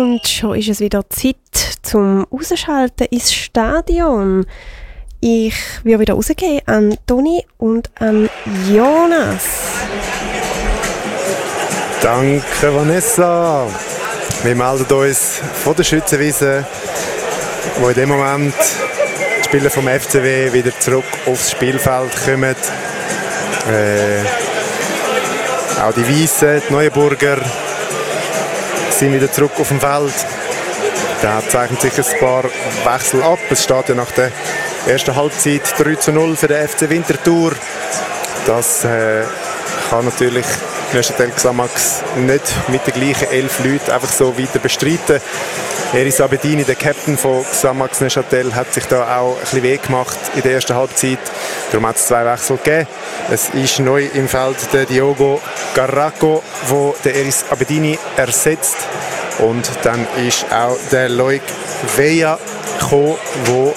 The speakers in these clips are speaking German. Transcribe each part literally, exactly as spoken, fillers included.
Und schon ist es wieder Zeit zum Rausschalten ins Stadion. Ich würde wieder rausgehen an Toni und an Jonas. Danke, Vanessa. Wir melden uns von der Schützenwiese, wo in dem Moment die Spieler vom F C W wieder zurück aufs Spielfeld kommen. Äh, auch die Weissen, die Neuenburger, sind wieder zurück auf dem Feld. Da zeichnet sich ein paar Wechsel ab. Es steht ja nach der ersten Halbzeit drei zu null für den F C Winterthur. Das äh, kann natürlich Neuchâtel Xamax nicht mit den gleichen elf Leuten einfach so weiter bestreiten. Eris Abedini, der Captain von Xamax Neuchâtel, hat sich da auch ein bisschen weh gemacht in der ersten Halbzeit. Darum hat es zwei Wechsel gegeben. Es ist neu im Feld der Diogo Garraco, der den Eris Abedini ersetzt. Und dann ist auch der Loic Veja gekommen, der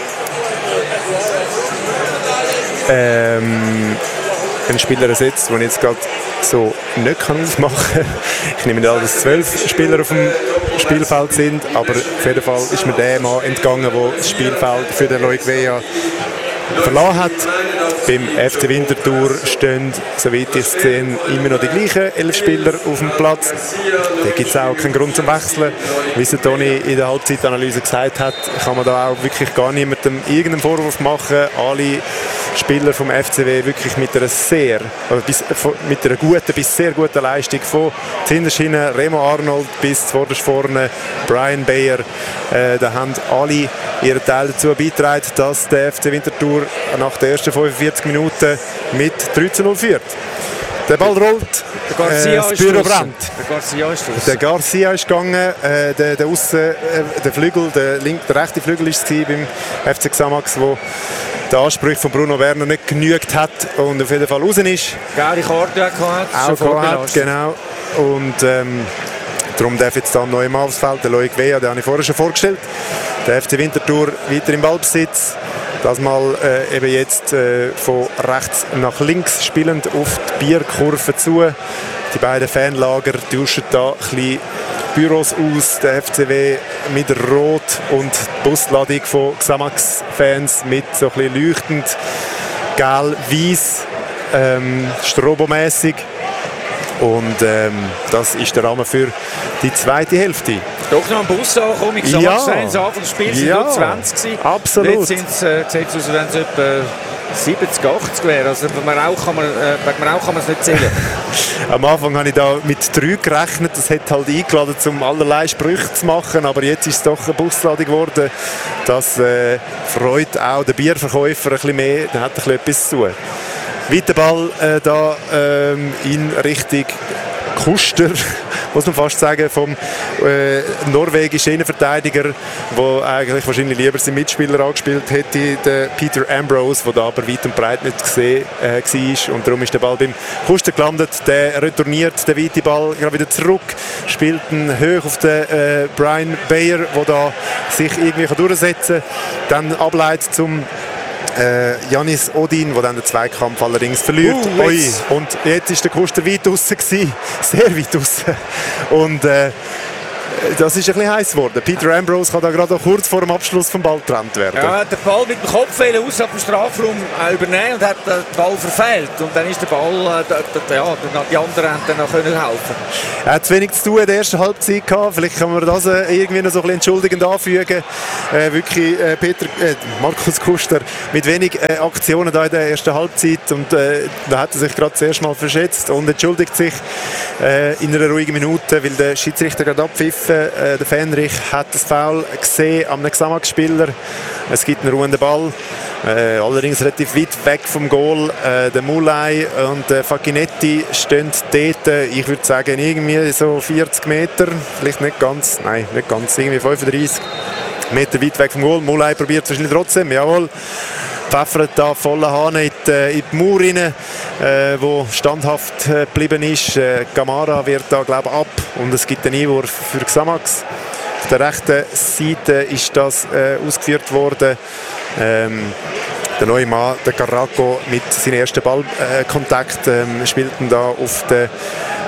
ähm, einen Spieler ersetzt, den ich jetzt gerade so nicht kann ausmachen kann. Ich nehme an, dass zwölf Spieler auf dem Spielfeld sind, aber auf jeden Fall ist mir der Mann entgangen, der das Spielfeld für den Loic Veja verlassen hat. Beim F C Winterthur stehen, soweit ich es gesehen, immer noch die gleichen elf Spieler auf dem Platz. Da gibt es auch keinen Grund zum Wechseln. Wie es Toni in der Halbzeitanalyse gesagt hat, kann man da auch wirklich gar niemandem irgendeinen Vorwurf machen. Alle Spieler vom F C W wirklich mit einer sehr, also bis, mit einer guten bis sehr guten Leistung von Zinderschiene, Remo Arnold bis zuvorderst vorne Brian Bayer. Äh, da haben alle ihren Teil dazu beigetragen, dass der F C Winterthur nach den ersten fünfundvierzig Minuten mit drei zu null führt. Der Ball rollt, der Garcia äh, das Büro brennt. Der Garcia ist draussen. Der Garcia ist gegangen, äh, der, der, Aussen, äh, der Flügel, der, link, der rechte Flügel ist es beim F C Xamax, wo der Ansprüche von Bruno Werner nicht genügt hat und auf jeden Fall raus ist. Gelbe Karte hat, auch gehabt, genau. Und ähm, darum darf jetzt da ein neuer Mann aufs Feld, der Loic Veja, den habe ich vorher schon vorgestellt. Der F C Winterthur weiter im Ballbesitz. Das mal äh, eben jetzt äh, von rechts nach links spielend auf die Bierkurve zu. Die beiden Fanlager tauschen da ein bisschen Büros aus. Der F C W mit Rot und die Busladung von Xamax-Fans mit so ein bisschen leuchtend gel-weiß, ähm, strobomässig. Und ähm, das ist der Rahmen für die zweite Hälfte. Doch noch ein Bus angekommen, ich sage, ja. Anfang des Spiels sind ja. nur zwanzig gewesen. Absolut. Jetzt sind es, äh, sieht es aus, als wenn es etwa siebzig, achtzig wäre. Also wegen dem Rauch kann man äh, es nicht zählen. Am Anfang habe ich da mit drei gerechnet. Das hat halt eingeladen, um allerlei Sprüche zu machen. Aber jetzt ist es doch eine Busladung geworden. Das äh, freut auch den Bierverkäufer ein bisschen mehr. Der hat ein bisschen etwas zu tun. Weiter Ball äh, da ähm, in Richtung Kuster, muss man fast sagen, vom äh, norwegischen Innenverteidiger, der eigentlich wahrscheinlich lieber seinen Mitspieler angespielt hätte, der Peter Ambrose, der da aber weit und breit nicht gesehen äh, war. Und darum ist der Ball beim Kuster gelandet. Der retourniert den weiten Ball gerade wieder zurück, spielt ihn hoch auf den äh, Brian Bayer, der da sich irgendwie durchsetzen kann. Dann ableitet zum Äh, Janis Odin, der dann den Zweikampf allerdings verliert. Uh, Oi. Und jetzt war der Kuster weit draussen gewesen. Sehr weit draussen. Und äh, das ist ein bisschen heiß geworden. Peter Ambrose kann da gerade kurz vor dem Abschluss vom Ball getrennt werden. Ja, hat den Ball mit dem Kopf außerhalb dem Strafraum äh, übernehmen und hat äh, den Ball verfehlt. Und dann ist der Ball, äh, da, da, ja, die anderen haben dann noch können helfen. Er hat zu wenig zu tun in der ersten Halbzeit gehabt. Vielleicht kann man das äh, irgendwie noch so ein bisschen entschuldigend anfügen. Äh, wirklich äh, Peter, äh, Markus Kuster mit wenig äh, Aktionen da in der ersten Halbzeit. Und äh, da hat er sich gerade zuerst mal verschätzt und entschuldigt sich äh, in einer ruhigen Minute, weil der Schiedsrichter gerade abpfiffen. Äh, der Fähnrich hat das Foul gesehen am Xamax-Spieler. Es gibt einen ruhenden Ball. Äh, allerdings relativ weit weg vom Goal. Äh, der Mulai und der Facchinetti stehen dort, ich würde sagen, irgendwie so vierzig Meter. Vielleicht nicht ganz, nein, nicht ganz, irgendwie fünfunddreissig Meter weit weg vom Goal. Mulai probiert es wahrscheinlich trotzdem, jawohl. Pfeffert da voller Hahn in die, in die Mauer rein, äh, wo standhaft äh, geblieben ist. Äh, Gamara wird da, glaube ich, ab und es gibt einen Einwurf für Xamax. Auf der rechten Seite ist das äh, ausgeführt worden. Ähm, der neue Mann, der Garraco, mit seinem ersten Ballkontakt, äh, ähm, spielt da auf den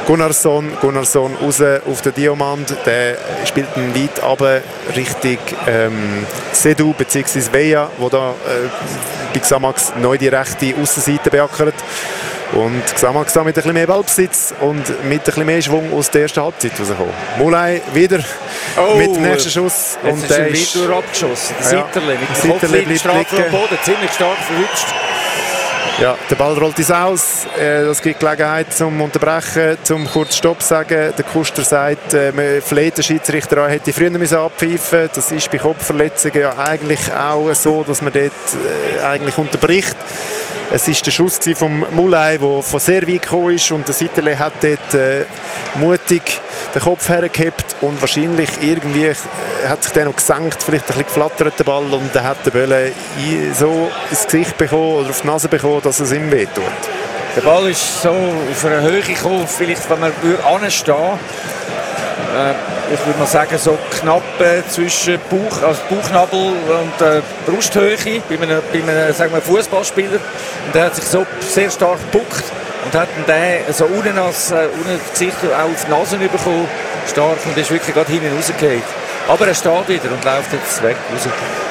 Gunnarsson, Gunnarsson raus auf den Diomand, der spielt ihn weit runter Richtung ähm, Sedu bzw. Veja, wo da äh, bei Xamax neu die rechte Aussenseite beackert. Und Xamax da mit ein bisschen mehr Ballbesitz und mit ein bisschen mehr Schwung aus der ersten Halbzeit rausgekommen. Moulay wieder oh, mit dem nächsten Schuss. Jetzt und ist der er ist wieder abgeschossen. Der ja, Sitterle mit dem Sitterle Kopf in Strafe am Boden. Ziemlich stark verwünscht. Ja, der Ball rollt ins Aus. Äh, das gibt Gelegenheit zum Unterbrechen, zum kurz Stopp sagen. Der Kuster sagt, äh, man fleht den Schiedsrichter an, hätte früher müssen abpfeifen. Das ist bei Kopfverletzungen ja eigentlich auch so, dass man dort äh, eigentlich unterbricht. Es war der Schuss von Moulay, der von sehr weit gekommen ist, und der Sitterle hat dort äh, mutig den Kopf hergehebt und wahrscheinlich irgendwie äh, hat sich der noch gesenkt, vielleicht ein bisschen geflattert der Ball, und dann hat der Bölle so ins Gesicht bekommen oder auf die Nase bekommen, dass es ihm wehtut. Der Ball ist so auf eine Höhe gekommen, vielleicht wenn man anstehen würde. Äh, ich würde mal sagen, so knapp äh, zwischen Bauch, also Bauchnabel und äh, Brusthöhe bei einem, bei einem sagen wir, Fußballspieler. Und der hat sich so sehr stark gebuckt und hat den so unten als äh, unten das Gesicht auch auf die Nase bekommen, stark, und ist wirklich gerade hinten rausgefallen. Aber er steht wieder und läuft jetzt weg raus.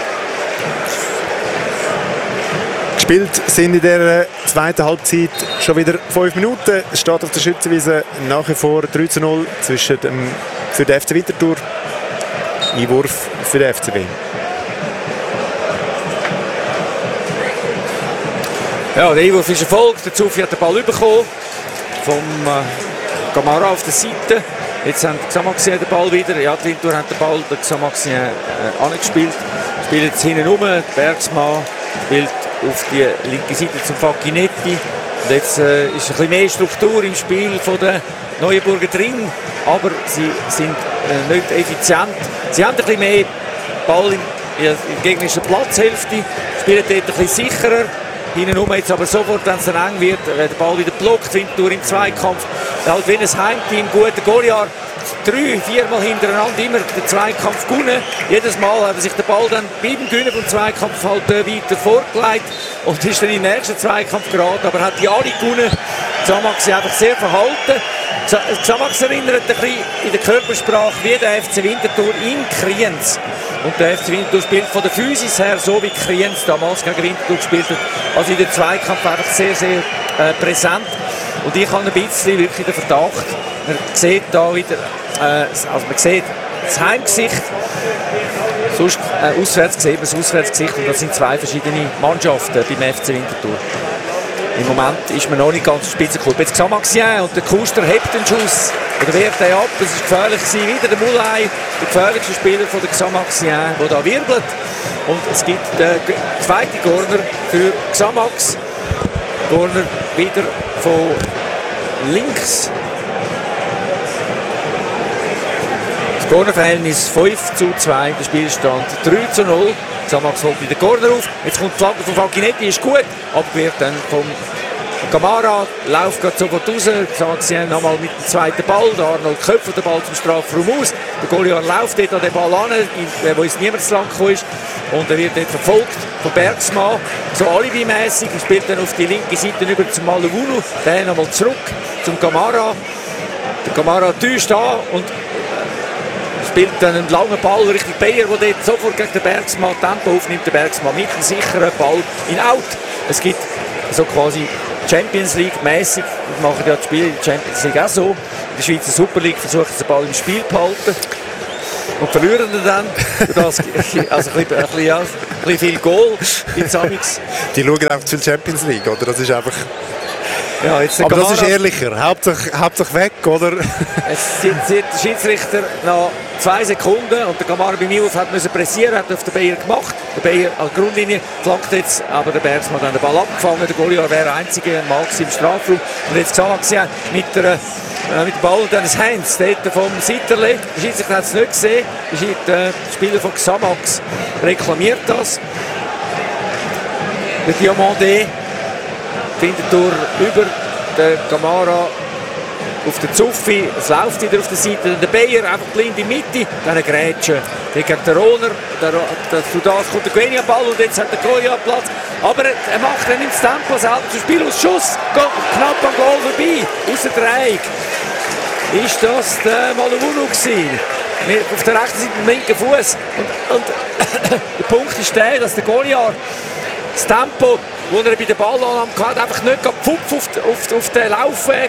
Gespielt sind in der zweiten Halbzeit schon wieder fünf Minuten. Es steht auf der Schützenwiese nach wie vor drei zu null zwischen dem, für den F C Winterthur. Einwurf für den F C W. Ja, der Einwurf ist erfolgt. Der Zufi hat den Ball bekommen vom äh, Camara auf der Seite. Jetzt haben die Xamaxien den Ball wieder. Ja, die Winterthur hat den Ball der Xamaxien äh, angespielt. Spielt jetzt hinten rum. Bergsmann spielt auf die linke Seite zum Facchinetti. Und jetzt äh, ist ein bisschen mehr Struktur im Spiel von der Neuenburger drin, aber sie sind äh, nicht effizient. Sie haben ein bisschen mehr Ball in der gegnerischen Platzhälfte, spielen dort ein bisschen sicherer. Hinten jetzt aber sofort, wenn es dann eng wird, der Ball wieder blockt, Winterthur im Zweikampf. Halt wie ein Heimteam, guter Goliath. Drei, viermal hintereinander immer den Zweikampf gewonnen. Jedes Mal hat er sich den Ball dann beim Gewinnen vom Zweikampf halt äh, weiter vorgelegt und ist dann in den nächsten Zweikampf geraten, aber hat die alle gewonnen. Xamax ist einfach sehr verhalten. Xamax erinnert ein bisschen in der Körpersprache wie der F C Winterthur in Kriens. Und der F C Winterthur spielt von der Physis her so wie Kriens damals gegen Winterthur gespielt hat. Also in der Zweikampf einfach sehr, sehr äh, präsent. Und ich habe ein bisschen wirklich den Verdacht, man sieht da wieder, äh, also man sieht das Heimgesicht, sonst äh, auswärts sieht man das Auswärtsgesicht, und das sind zwei verschiedene Mannschaften beim F C Winterthur. Im Moment ist man noch nicht ganz Spitzenklub. Jetzt Xamaxien und der Kuster hebt den Schuss oder wehrt den ab. Es ist gefährlich gewesen. Wieder der Moulay, der gefährlichste Spieler von der Xamaxien, der da wirbelt. Und es gibt den zweiten Corner für Xamax. Corner wieder von links. Das Cornerverhältnis fünf zu zwei, der Spielstand drei zu null. Xamax holt wieder Corner auf. Jetzt kommt die Flagge von Facchinetti, ist gut. Abgewehrt dann vom Camara. Läuft gerade sofort raus. Xamaxien nochmal mit dem zweiten Ball. Der Arnold köpft den Ball zum Strafraum aus. Der Goliath läuft dort an den Ball an, wo jetzt niemand zu lang gekommen ist. Und er wird dort verfolgt von Bergsmann. So alibi-mässig. Er spielt dann auf die linke Seite über zum Malugunu. Dann nochmal zurück zum Camara. Der Camara täuscht an und spielt dann einen langen Ball Richtung Bayer, der dort sofort gegen den Bergsmann Tempo aufnimmt. Der Bergsmann mit einem sicheren Ball in Out. Es gibt so quasi Champions League-mäßig, machen ja die Spiele in der Champions League auch so. In der Schweizer Super League versuchen sie den Ball im Spiel zu behalten und verlieren dann. Das, also ein bisschen, ein bisschen, ja, ein bisschen viel Goal in Samix. Die schauen einfach zu viel Champions League, oder? Das ist einfach... Ja, jetzt aber Camara, das ist ehrlicher. Hauptsache, Hauptsache weg, oder? Es sind, sind der Schiedsrichter nach zwei Sekunden und der Camara bei Milf hat müssen pressieren, hat auf den Bayer gemacht. Der Bayer an der Grundlinie flankt jetzt, aber der Bergsmann hat den Ball abgefangen. Der Goliath wäre der einzige Mal im Strafraum. Und jetzt Xamaxien mit der äh, mit dem Ball und dann ist Heinz, dort vom Sitterle. Der Schiedsrichter hat es nicht gesehen. Der Spieler von Xamax reklamiert das. Der Diamandé Winterthur über den Camara auf den Zuffi, es läuft wieder auf der Seite, der Bayer einfach blind in die Mitte, dann ein Grätsche, der gegen den Rohner, der, der, das kommt der Guenia Ball und jetzt hat der Goliath Platz, aber er, er macht dann ins Tempo selber zum Spiel aus Schuss, knapp am Goal vorbei, aus der Dreieck. ist das der Maluwunu gewesen. Auf der rechten Seite mit dem linken Fuß. Und, und der Punkt ist der, dass der Goliath das Tempo, das er bei der Ballannahme hatte, einfach nicht Pfupf auf, auf, auf den Laufweg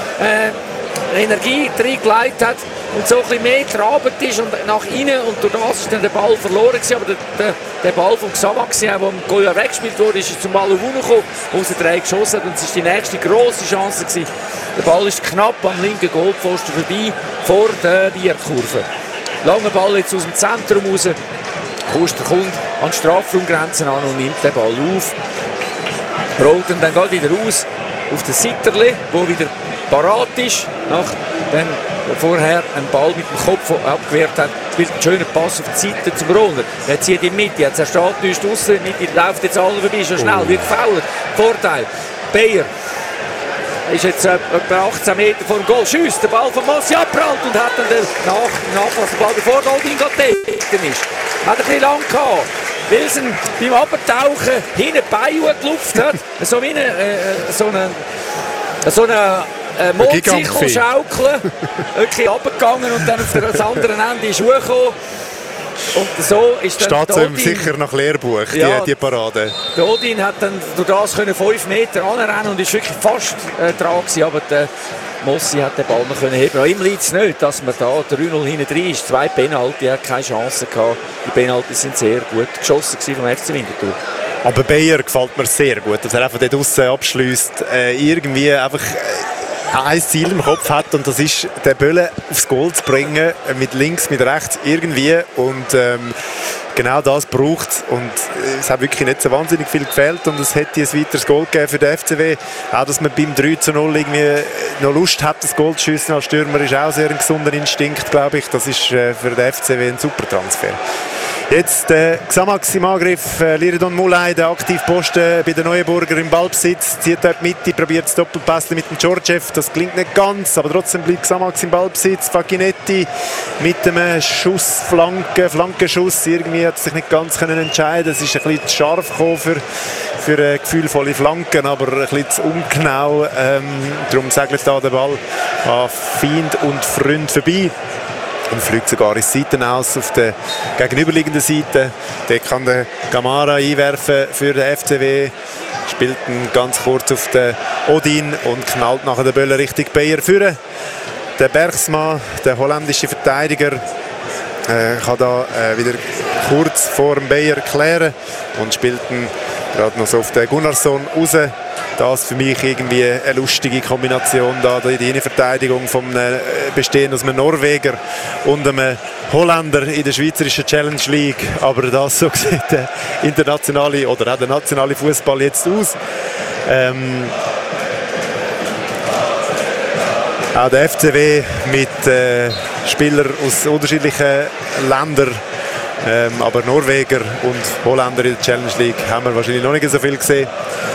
äh, Energie reingelegt hat und so ein bisschen mehr getrabt ist und nach innen, und durch das ist dann der Ball verloren gewesen. Aber der, der, der Ball von Xamax, der vom Goliath weggespielt wurde, ist zum Maluwunu gekommen, wo er drei geschossen hat, und es war die nächste grosse Chance gewesen. Der Ball ist knapp am linken Goalpfosten vorbei, vor der Bierkurve. Langer Ball jetzt aus dem Zentrum raus. Kuster kommt an die Strafraumgrenzen an und nimmt den Ball auf. Rollt ihn dann geht wieder raus auf den Sitterli, der wieder parat ist. Nachdem vorher einen Ball mit dem Kopf abgewehrt hat, spielt einen schönen Pass auf die Seite zum Roller. Er zieht in die Mitte, jetzt er steht nicht draussen, nicht läuft jetzt alle vorbei, schon schnell, wird gefoult. Vorteil, Beyer. Ist jetzt äh, etwa achtzehn Meter vor dem Goal. Schießt der Ball von Massi abbrannt und hat dann den Nach Nachlassball, bevor Goldin gedeckt ist. Hat ein bisschen lang gehabt. Wilson beim Abtauchen hinten Beine gelupft hat. So wie eine, äh, so eine, so eine äh, Mondsichel-Schaukel. Wirklich runtergegangen und dann auf das andere Ende ist hochgekommen. Und so ist dann steht Odin, sicher nach Lehrbuch, ja, die, die Parade. Der Odin hat dann durch das können fünf Meter anrennen und ist wirklich fast äh, dran gewesen, aber der Mossi hat den Ball noch können heben. Ihm liegt es nicht, dass man da drei null hinten drin ist. Zwei Penalty, er hat keine Chance gehabt. Die Penalty sind sehr gut geschossen vom F C Winterthur. Aber Beyer gefällt mir sehr gut, dass er einfach dort draussen abschliesst. Äh, irgendwie einfach äh, ein Ziel im Kopf hat, und das ist, den Böllen aufs Goal zu bringen, mit links, mit rechts, irgendwie. Und ähm, genau das braucht es. Und es hat wirklich nicht so wahnsinnig viel gefehlt, und es hätte ein weiteres Goal gegeben für den F C W. Auch, dass man beim drei zu null irgendwie noch Lust hat, das Goal zu schiessen als Stürmer, ist auch sehr ein gesunder Instinkt, glaube ich. Das ist äh, für den F C W ein super Transfer. Jetzt äh, Xamax im Angriff, äh, Liridon Mulay, der Aktivposten bei den Neuenburger im Ballbesitz, zieht dort die Mitte, probiert das Doppelpass mit dem Georgiev, das klingt nicht ganz, aber trotzdem bleibt Xamax im Ballbesitz. Facchinetti mit einem Schuss, Flanke, Flankenschuss, irgendwie hat sich nicht ganz können entscheiden. Es ist ein bisschen zu scharf gekommen für, für äh, gefühlvolle Flanken, aber ein bisschen zu ungenau. Ähm, darum segelt da der Ball an Feind und Freund vorbei. Und fliegt sogar ins Seitenaus auf der gegenüberliegenden Seite. Dort kann der Gamara einwerfen für den F C W. Spielt ihn ganz kurz auf den Odin und knallt nachher den Böller Richtung Beyer führen. Der Bergsma, der holländische Verteidiger, äh, kann da äh, wieder kurz vor dem Beyer klären und spielt ihn gerade noch so auf den Gunnarsson raus. Das für mich irgendwie eine lustige Kombination, da die Innenverteidigung von einem bestehend aus einem Norweger und einem Holländer in der schweizerischen Challenge League. Aber das, so sieht der internationale oder auch der nationale Fußball jetzt aus. Ähm, auch der F C W mit äh, Spielern aus unterschiedlichen Ländern. Ähm, aber Norweger und Holländer in der Challenge League haben wir wahrscheinlich noch nicht so viel gesehen.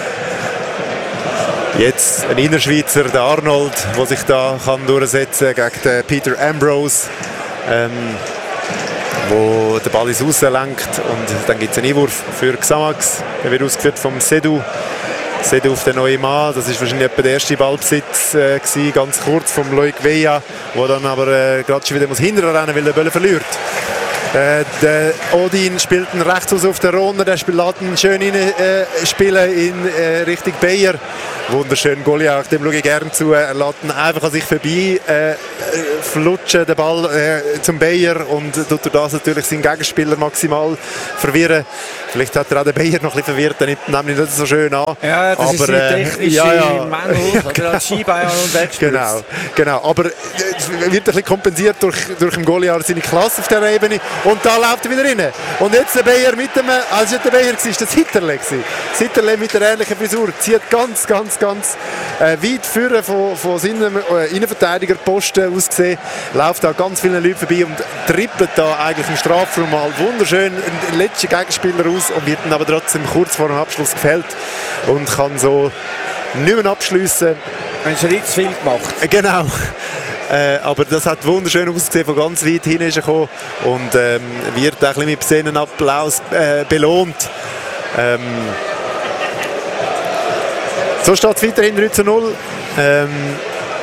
Jetzt ein Innerschweizer, der Arnold, der sich da kann durchsetzen kann gegen den Peter Ambrose, ähm, wo der Ball ins Aussen lenkt. Und dann gibt es einen Einwurf für Xamax. Der wird ausgeführt vom Sedu. Sedu auf den neuen Mann. Das war wahrscheinlich etwa der erste Ballbesitz äh, gewesen, ganz kurz vom Loic Veja, der dann aber äh, gerade schon wieder muss hinterher rennen, weil der Böller verliert. Äh, der Odin spielt ihn rechts aus auf den Rohner, der spielt ihn schön rein, äh, spielen in äh, Richtung Beyer. Wunderschön Goliath, dem schaue ich gerne zu. Er lässt ihn einfach an sich vorbei äh, flutschen, den Ball äh, zum Beyer, und tut das natürlich seinen Gegenspieler maximal verwirren. Vielleicht hat er auch den Beyer noch ein bisschen verwirrt, der nimmt ihn nicht so schön an. Ja, das aber, ist ein technischer äh, ja, ja. Mängel, oder als Skibein und wegspritzt. Genau, genau, aber es wird ein bisschen kompensiert durch, durch den Goliath seine Klasse auf dieser Ebene. Und da läuft er wieder rein. Und jetzt der Beyer mit dem, also der Beyer war, das Hitterle. Hitterle mit der ähnlichen Frisur zieht ganz, ganz, ganz äh, weit vorne von, von seinem äh, Innenverteidigerposten aus gesehen, läuft da ganz viele Leute vorbei und trippelt da eigentlich im Strafraum mal wunderschön den letzten Gegenspieler aus und wird dann aber trotzdem kurz vor dem Abschluss gefällt und kann so nicht mehr abschliessen. Ein Schritt zu viel gemacht. Äh, genau. Äh, aber das hat wunderschön ausgesehen, von ganz weit hin ist er gekommen und ähm, wird auch ein bisschen mit Szenenapplaus äh, belohnt. Ähm, so steht es weiterhin drei zu null. Ähm,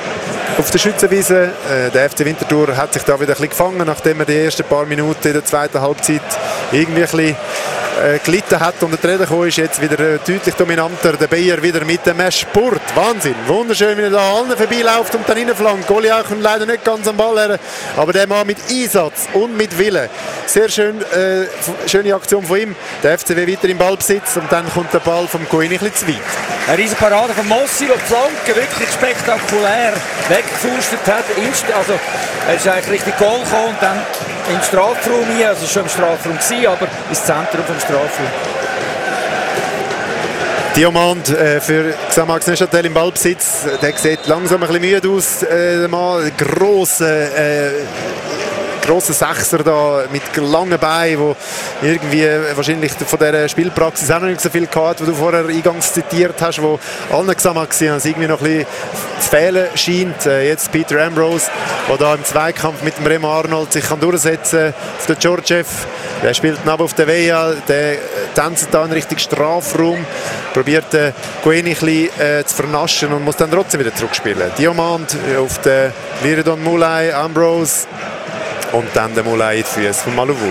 auf der Schützenwiese. Äh, der F C Winterthur hat sich da wieder ein bisschen gefangen, nachdem er die ersten paar Minuten in der zweiten Halbzeit irgendwie ein bisschen äh, gelitten hat und der Trainer gekommen ist, jetzt wieder äh, deutlich dominanter. Der Bayer wieder mit dem Spurt. Wahnsinn. Wunderschön, wie er da allen vorbeiläuft und dann reinflankt. Goli auch leider nicht ganz am Ball her, aber der Mann mit Einsatz und mit Wille. Sehr schön, äh, schöne Aktion von ihm. Der F C W weiter im Ballbesitz und dann kommt der Ball vom Coini ein bisschen zu weit. Eine riesen Parade von Mossi, der die Flanke wirklich spektakulär weggefustet hat. Also er ist eigentlich richtig Goal gekommen und dann im Strafraum hier, also schon im Strafraum gewesen, aber ins Zentrum vom Strafraum. Diamant äh, für Xamax Neuchâtel im Ballbesitz. Der sieht langsam ein bisschen müde aus. Äh, der Mann, grosser äh, grosser Sechser da mit langen Beinen, wo irgendwie wahrscheinlich von dieser Spielpraxis auch noch nicht so viel gehabt, die du vorher eingangs zitiert hast, wo allen Xamax irgendwie noch ein bisschen zu fehlen scheint. Äh, jetzt Peter Ambrose, der da im Zweikampf mit dem Remo Arnold sich kann durchsetzen kann. Auf den Georgiev, der spielt neben auf der Weja, der tanzt da in Richtung Strafraum, probiert den Coini ein bisschen äh, zu vernaschen und muss dann trotzdem wieder zurückspielen. Diamant auf den Liridon Moulay, Ambrose und dann der Moulay in die Füße von Maluvuno.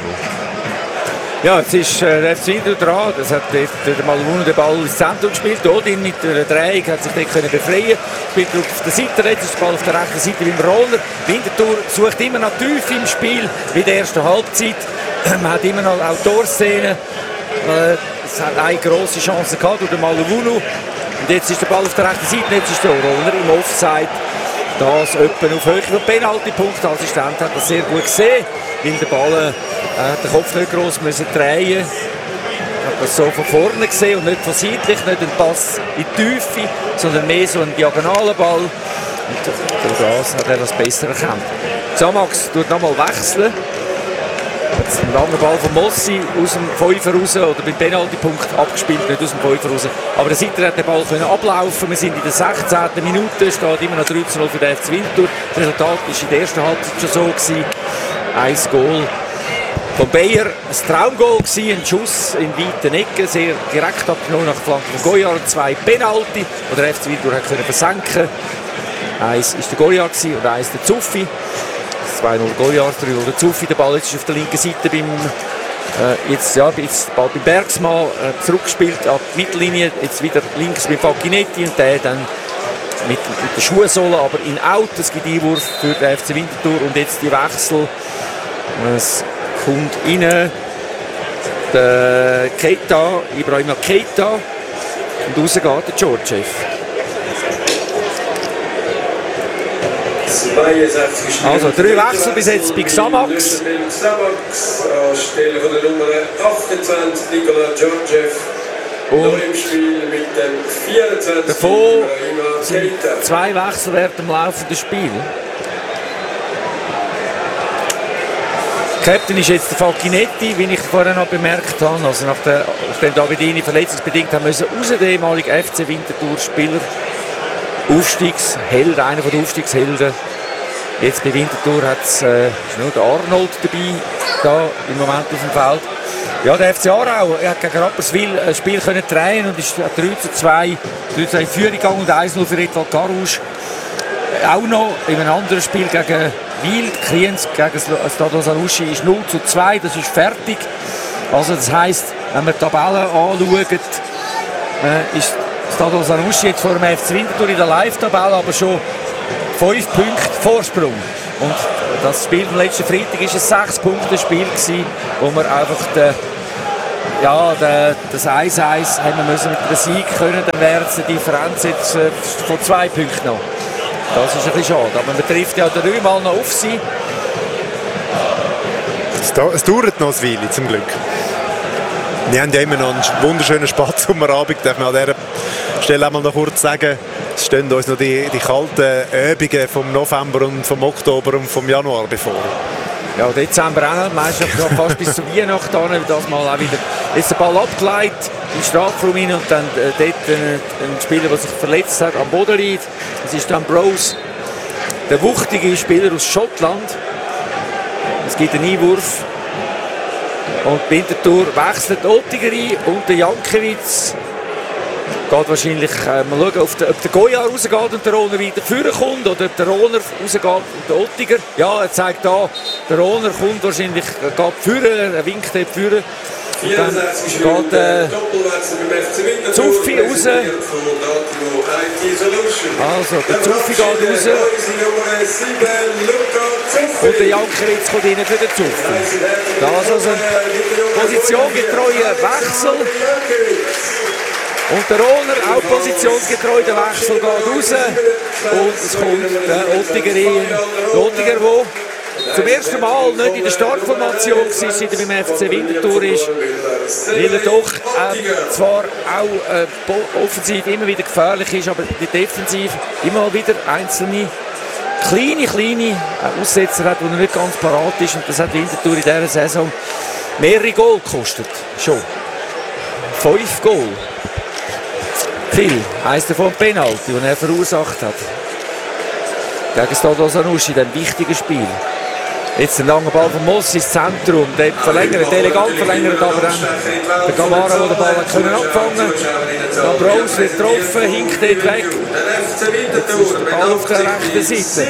Ja, jetzt ist äh, der F C Winterthur dran. Das hat der, der Maluvuno den Ball ins Zentrum gespielt. Odin mit der Drehung hat sich dort können befreien. Spielt auf der Seite, jetzt ist der Ball auf der rechten Seite beim Roller. Winterthur sucht immer noch tief im Spiel wie der ersten Halbzeit. Man hat immer noch auch Torszenen. Äh, es hat eine grosse Chance gehabt durch den Maluvuno. Und jetzt ist der Ball auf der rechten Seite, jetzt ist der Roller im Offside. Das etwa auf Höhe von Penaltypunkt. Der Assistent hat das sehr gut gesehen, weil der Ball äh, den Kopf nicht gross müssen drehen. Hat das so von vorne gesehen und nicht von seitlich, nicht ein Pass in die Tiefe, sondern mehr so einen diagonalen Ball. Und durch das hat er das besser erkannt. Xamax tut nochmal wechseln. Jetzt ein langer Ball von Mossi aus dem Fünfer raus oder beim Penaltypunkt abgespielt, nicht aus dem Fünfer raus. Aber der Seiter hat den Ball können ablaufen. Wir sind in der sechzehnten Minute, steht immer noch drei zu null für den F C Winterthur. Das Resultat war in der ersten Halbzeit schon so gewesen. Ein Goal von Bayer, ein Traumgoal gewesen, ein Schuss in weiten Ecken, sehr direkt abgenommen nach Flanke von Goyard, zwei Penalty, wo der F C Winterthur hat können versenken. Eins war der Goyard und eins der Zuffi. zwei null Goyard, drei null der Zuffi. Der Ball jetzt ist auf der linken Seite beim, äh, jetzt, ja, jetzt Ball beim Bergsmann äh, zurückgespielt an die Mittellinie, jetzt wieder links beim Facchinetti und der dann mit, mit der Schuhsohle, aber in Out. Es gibt Einwurf für den F C Winterthur und jetzt die Wechsel. Es kommt rein der Keita, Ibrahima Keita und raus geht der Georgiev. Also drei Wechsel bis jetzt bei Xamax. Xamax anstelle von der Nummer achtundzwanzig Nikola Georgiev. Neu im Spiel mit dem vierundzwanzig. Davon sind zwei Wechsel während dem laufenden Spiel. Captain ist jetzt der Facchinetti, wie ich vorher noch bemerkt habe. Also nach der, nachdem Davidini verletzungsbedingt haben müssen, raus der ehemalige F C Winterthur-Spieler. Aufstiegsheld, einer der Aufstiegshelden. Jetzt bei Winterthur hat es äh, nur der Arnold dabei, da im Moment auf dem Feld. Ja, der F C Aarau, er hat gegen Rapperswil ein Spiel können drehen und ist drei zu zwei in Führung gegangen und eins null für Edwald Garouche. Auch noch in einem anderen Spiel gegen Wiel, Kriens gegen Stade Sanusi ist null zu zwei, das ist fertig. Also das heisst, wenn wir die Tabelle anschauen, äh, ist Stade Sanusi jetzt vor dem F C Winterthur in der Live-Tabelle, aber schon fünf Punkte Vorsprung. Und das Spiel vom letzten Freitag war ein sechs Punkte Spiel gewesen, wo wir einfach den, ja, den, das eins eins haben wir müssen mit einem Sieg können, dann wäre es eine Differenz jetzt äh, von zwei Punkten noch. Das ist ein bisschen schade, aber man trifft ja dreimal noch auf sie. Es, da, es dauert noch ein Weile, zum Glück. Wir haben ja immer noch einen wunderschönen Spatsommerabend, darf man an dieser Stelle auch mal noch kurz sagen. Es stehen uns noch die, die kalten Übungen vom November und vom Oktober und vom Januar bevor. Ja, Dezember auch, meistens noch fast bis zur Weihnachten an, das mal auch wieder. Jetzt der Ball abgeleitet im Strafraum rein und dann äh, dort ein, ein Spieler, der sich verletzt hat, am Boden liegt. Das ist dann Ambrose, der wuchtige Spieler aus Schottland. Es gibt einen Einwurf. Und Winterthur wechselt Ottiger ein und der Jankiewicz. geht wahrscheinlich äh, mal schauen, ob der, ob der Goya rausgeht und der Rohner weiter vorne kommt oder ob der Rohner rausgeht und der Ottiger. Ja, er zeigt da, der Rohner kommt wahrscheinlich, äh, geht vorne, er winkt dort vorne. Und dann geht äh, Zuffi raus. Also, der Zuffi geht raus. Und der Jankiewicz kommt rein für den Zuffi. Da ist also ein positionsgetreuer Wechsel. Und der Rohner, auch positionsgetreu, der Wechsel geht raus. Und es kommt der Ottiger rein. Der Ottiger, der zum ersten Mal nicht in der Startformation war, seit er beim F C Winterthur ist, weil er doch äh, zwar auch äh, offensiv immer wieder gefährlich ist, aber die Defensiv immer wieder einzelne kleine, kleine äh, Aussetzer hat, wo er nicht ganz parat ist. Und das hat Winterthur in dieser Saison mehrere Goal gekostet. Schon. Fünf Goal. Viel. Eins davon Penalty, den er verursacht hat. Gegen Stade Sanusi in diesem wichtigen Spiel. Jetzt ein langer Ball von Moss ins Zentrum. Der verlängert, elegant verlängert, aber dann der Gamara, der den Ball können abfangen konnte. Browns wird getroffen, hinkt dort weg. Jetzt ist der Ball auf der rechten Seite.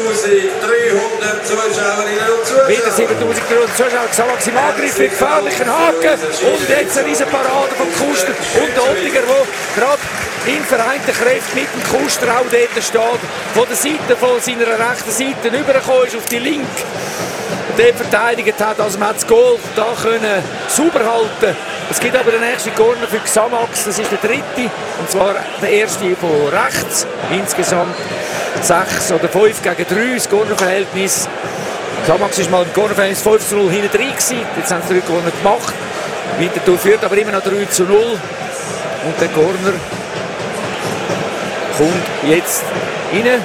Wieder siebentausenddreihundert Zuschauer. Xamax im Angriff mit gefährlichen Haken. Und jetzt eine riesen Parade von Kuster und der Ottiger, der gerade in vereinten Kräften mit dem Kuster auch dort steht. Von der Seite, von seiner rechten Seite rübergekommen ist auf die linke. Der verteidigt hat, also man hat das Goal da können sauber halten. Es gibt aber den nächsten Corner für Xamax, das ist der dritte, und zwar der erste von rechts. Insgesamt sechs oder fünf gegen drei, das Cornerverhältnis. Xamax ist mal im Cornerverhältnis fünf zu null hinten drin gewesen. Jetzt haben sie drei Corner gemacht. Winterthur führt aber immer noch drei zu null. Und der Corner kommt jetzt rein.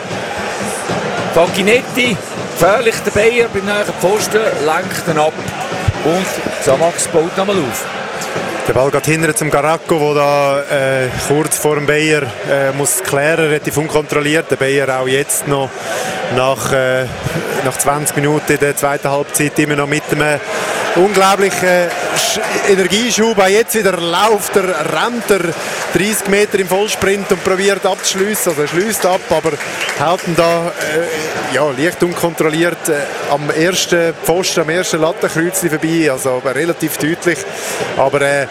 Facchinetti, gefährlich, der Bayer beim nächsten Pfosten, lenkt ihn ab. Und Xamax baut nochmal auf. Der Ball geht hinten zum Garacco, der da äh, kurz vor dem Bayer äh, muss klären, relativ unkontrolliert. Der Bayer auch jetzt noch nach, äh, nach zwanzig Minuten in der zweiten Halbzeit immer noch mit einem unglaublichen Energieschub. Auch jetzt wieder läuft er, rennt er dreißig Meter im Vollsprint und probiert abzuschliessen. Also er schließt ab, aber hält ihn da äh, ja, leicht unkontrolliert äh, am ersten Pfosten, am ersten Lattenkreuzchen vorbei. Also relativ deutlich. Aber äh,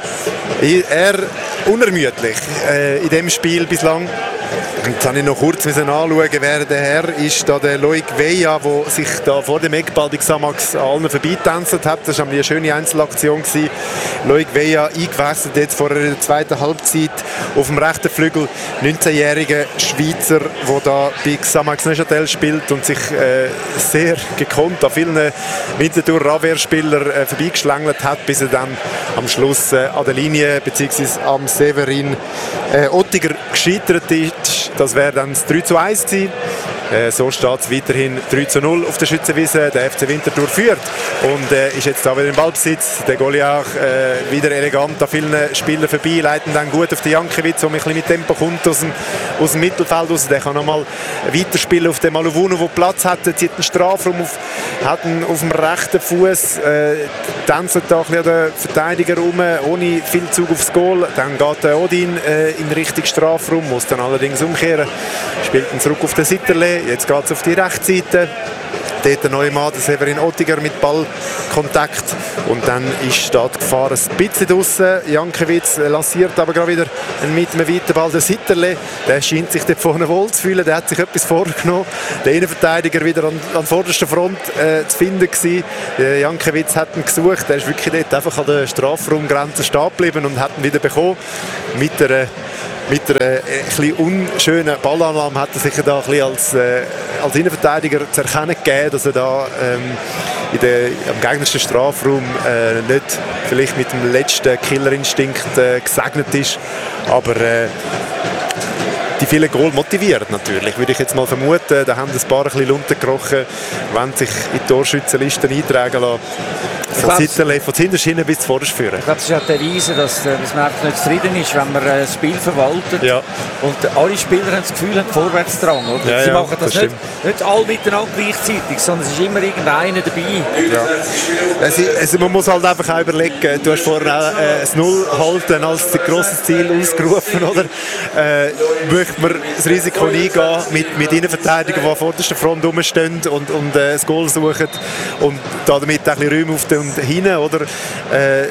er unermüdlich äh, in dem Spiel bislang. Jetzt habe ich noch kurz anschauen, wer der Herr ist. Da der Loic Veja, der sich da vor dem Eckball die Xamax allen vorbeitanzt hat. Das war eine schöne Einzelaktion gewesen. Loic Veja eingewechselt jetzt vor der zweiten Halbzeit auf dem rechten Flügel. neunzehnjähriger Schweizer, der da bei Xamax Neuchâtel spielt und sich äh, sehr gekonnt an vielen Winterthur Abwehrspielern äh, vorbeigeschlängelt hat, bis er dann am Schluss äh, an der Linie bzw. am Severin äh, Ottiger gescheitert ist. Das wäre dann das drei zu eins gewesen. Äh, so steht es weiterhin drei zu null auf der Schützenwiese. Der F C Winterthur führt und äh, ist jetzt da wieder im Ballbesitz. Der Goliath äh, wieder elegant an vielen Spielern vorbei, leiten dann gut auf den Jankiewicz, der ein bisschen mit Tempo kommt aus dem, aus dem Mittelfeld raus. Der kann nochmal weiterspielen auf den Maluvuno, der Platz hat. Er zieht einen Strafraum auf, hat ihn auf dem rechten Fuß, äh, tanzt da ein bisschen an den Verteidiger rum, ohne viel Zug aufs Goal. Dann geht der Odin äh, in Richtung Strafraum, muss dann allerdings umkehren, spielt ihn zurück auf den Sitterle. Jetzt geht es auf die rechte Seite. Dort der neue Mann, der Severin Ottiger mit Ballkontakt. Und dann ist da die Gefahr ein bisschen draussen. Jankiewicz lanciert aber gerade wieder mit einem weiten Ball der Sitterle. Der scheint sich dort vorne wohl zu fühlen. Der hat sich etwas vorgenommen. Der Innenverteidiger wieder an, an vorderster Front äh, zu finden gewesen. Der Jankiewicz hat ihn gesucht. Der ist wirklich dort einfach an der Strafraumgrenze stehen geblieben und hat ihn wieder bekommen. Mit der Mit einer äh, unschönen Ballannahme hat er sich da ein als, äh, als Innenverteidiger zu erkennen gegeben, dass er da ähm, in der, am gegnerischen Strafraum äh, nicht vielleicht mit dem letzten Killerinstinkt äh, gesegnet ist. Aber äh, die vielen Goal motiviert natürlich, würde ich jetzt mal vermuten. Da haben ein paar ein bisschen runtergerochen, wenn sich in die Torschützenlisten eintragen lassen. Von Zitterle, von Hinterschienen bis vorderst führen. Ich glaube, das ist auch die Devise, dass, dass man nicht zufrieden ist, wenn man das Spiel verwaltet. Ja. Und alle Spieler haben das Gefühl, haben Vorwärtsdrang. Oder? Ja, Sie ja, machen das, das nicht, nicht alle miteinander gleichzeitig, sondern es ist immer irgendeiner dabei. Ja. Es, es, man muss halt einfach auch überlegen, du hast vorher auch äh, das Null halten als grosses Ziel ausgerufen, oder? Äh, möchte man das Risiko eingehen mit, mit Innenverteidigern, die an vorderster Front rumstehen und, und äh, das Goal suchen und damit ein bisschen Räume auf den und hinten, oder? Äh,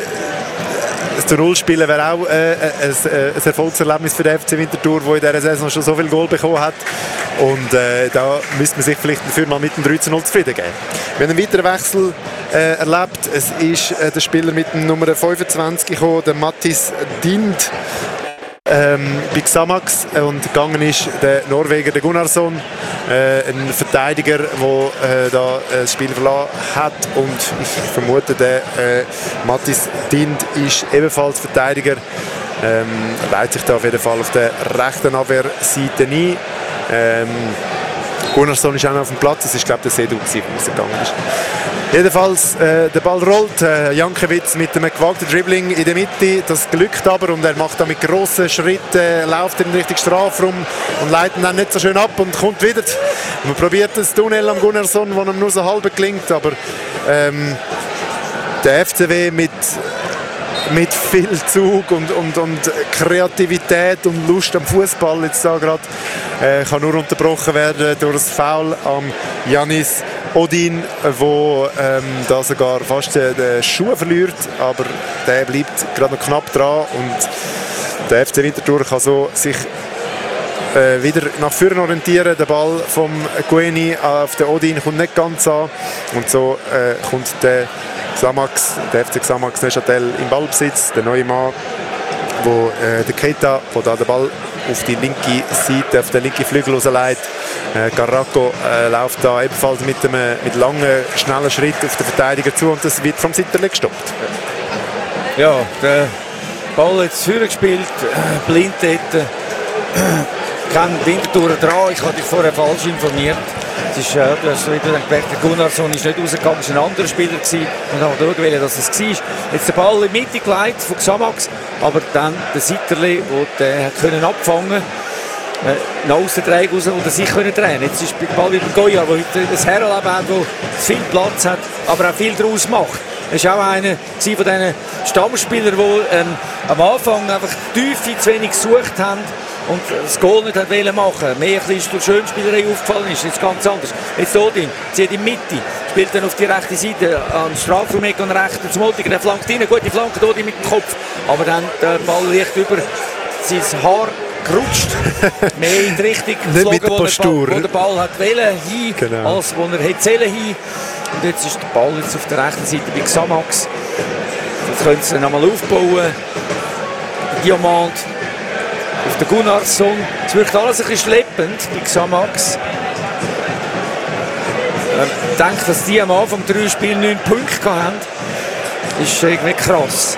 das zu Null spielen wäre auch äh, ein, ein Erfolgserlebnis für den F C Winterthur, der in dieser Saison schon so viel Goal bekommen hat. Und äh, da müsste man sich vielleicht dafür mal mit dem drei zu null zufrieden geben. Wir haben einen weiteren Wechsel äh, erlebt. Es ist äh, der Spieler mit dem Nummer fünfundzwanzig gekommen, der Mattis Dind. Ähm, bei Xamax und gegangen ist der Norweger, der Gunnarsson, äh, ein Verteidiger, der äh, da äh, das Spiel verlassen hat, und ich vermute, der äh, Mattis Dind ist ebenfalls Verteidiger, ähm, leitet sich da auf jeden Fall auf der rechten Abwehrseite ein. Ähm, Gunnarsson ist auch noch auf dem Platz, das ist, glaube ich, der Sedu, der rausgegangen ist. Jedenfalls, äh, der Ball rollt, äh, Jankiewicz mit einem gewagten Dribbling in der Mitte, das glückt aber, und er macht da mit grossen Schritten, äh, läuft in Richtung Strafraum und leitet ihn dann nicht so schön ab und kommt wieder. Man probiert das Tunnel am Gunnarsson, das ihm nur so halb gelingt, aber ähm, der F C W mit mit viel Zug und, und, und Kreativität und Lust am Fußball jetzt da gerade äh, kann nur unterbrochen werden durch das Foul am Janis Odin, wo ähm, da sogar fast äh, den Schuh verliert, aber der bleibt gerade noch knapp dran und der F C Winterthur kann so sich äh, wieder nach vorne orientieren. Der Ball vom Gueni auf den Odin kommt nicht ganz an und so äh, kommt der Xamax, der F C Xamax Neuchâtel im Ballbesitz, der neue Mann, wo äh, der Keita, wo da den Ball auf die linke Seite, auf den linken Flügel rausleitet. Äh, Carracco äh, läuft da ebenfalls mit einem mit langen, schnellen Schritt auf den Verteidiger zu und das wird vom Zitterle gestoppt. Ja, der Ball jetzt vorher gespielt, äh, blind dort. Kein Winterthur dran, ich habe dich vorher falsch informiert. Es ist, äh, du hast wieder gemerkt, der Gunnarsson ist nicht rausgegangen, es war ein anderer Spieler gewesen, und haben schauen, dass es war. Jetzt der Ball in die Mitte geleitet von Xamax, aber dann der Sitterle, der können abfangen äh, nach außen drehen raus und sich können drehen. Jetzt ist der Ball wieder Goya, der heute das Herrenleben hat, der viel Platz hat, aber auch viel daraus macht. Er war auch einer von diesen Stammspielern, die ähm, am Anfang einfach die Tiefe zu wenig gesucht haben und das Goal nicht wollen machen. Mehr ist durch Schönspielerei aufgefallen, ist jetzt ganz anders. Jetzt Odin zieht in die Mitte, spielt dann auf die rechte Seite an Strafraum und rechts zum Moltiger, der flankt rein, gute Flanke, Odin mit dem Kopf, aber dann der Ball liegt über sein Haar gerutscht, mehr in die Richtung geflogen, wo, wo der Ball hat wollen, hin, genau, als wo er hätte sollen hin. Und jetzt ist der Ball jetzt auf der rechten Seite bei Xamax. Jetzt können sie nochmal aufbauen. Der Diamant auf den Gunnarsson. Es wirkt alles ein bisschen schleppend bei Xamax. Ich denke, dass die am Anfang drei Spiele neun Punkte hatten. Das ist irgendwie krass.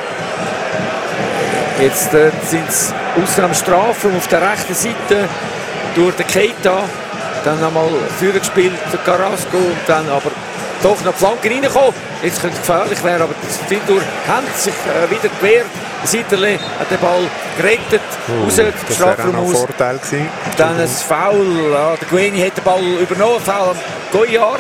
Jetzt äh, sind sie außer am Strafraum auf der rechten Seite durch den Keita. Dann nochmal Führer gespielt, der Carrasco, und dann aber doch noch die Flanke reinkommen. Jetzt könnte es gefährlich werden, aber die Winterthur haben sich äh, wieder gewehrt. Sitterle hat den Ball gerettet, uh, raus, das Strafraum aus. Vorteil gewesen. Dann ein Foul, ja, der Gueni hat den Ball übernommen, Foul am Goyard.